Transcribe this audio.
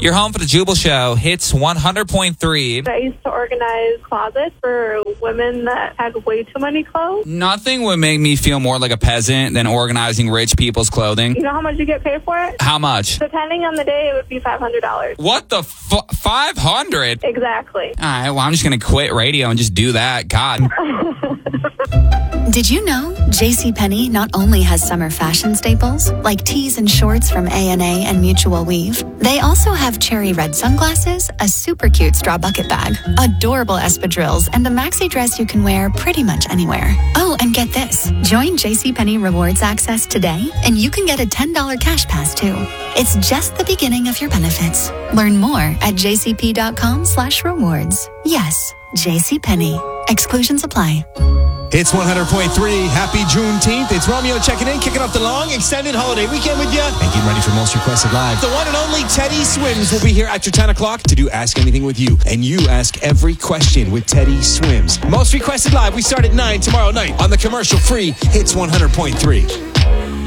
Your home for the Jubal Show, Hits 100.3. I used to organize closets for women that had way too many clothes. Nothing would make me feel more like a peasant than organizing rich people's clothing. You know how much you get paid for it? How much? Depending on the day, it would be $500. What the 500? Exactly. All right, well, I'm just going to quit radio and just do that. God. Did you know JCPenney not only has summer fashion staples like tees and shorts from A&A and Mutual Weave, they also have cherry red sunglasses, a super cute straw bucket bag, adorable espadrilles, and a maxi dress you can wear pretty much anywhere. Oh, and get this. Join JCPenney Rewards Access today, and you can get a $10 cash pass too. It's just the beginning of your benefits. Learn more at jcp.com/rewards. Yes, JCPenney. Exclusions apply. It's 100.3. Happy Juneteenth. It's Romeo checking in, kicking off the long extended holiday weekend with you and getting ready for Most Requested Live. The one and only Teddy Swims will be here after 10 o'clock to do Ask Anything with you. And you ask every question with Teddy Swims. Most Requested Live. We start at 9 tomorrow night on the commercial-free Hits 100.3.